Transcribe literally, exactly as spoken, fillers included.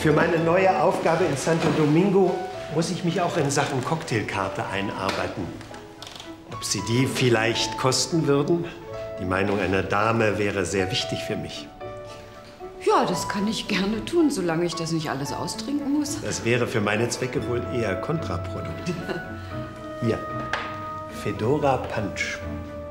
Für meine neue Aufgabe in Santo Domingo muss ich mich auch in Sachen Cocktailkarte einarbeiten. Ob Sie die vielleicht kosten würden? Die Meinung einer Dame wäre sehr wichtig für mich. Ja, das kann ich gerne tun, solange ich das nicht alles austrinken muss. Das wäre für meine Zwecke wohl eher kontraproduktiv. Hier, Fedora Punch.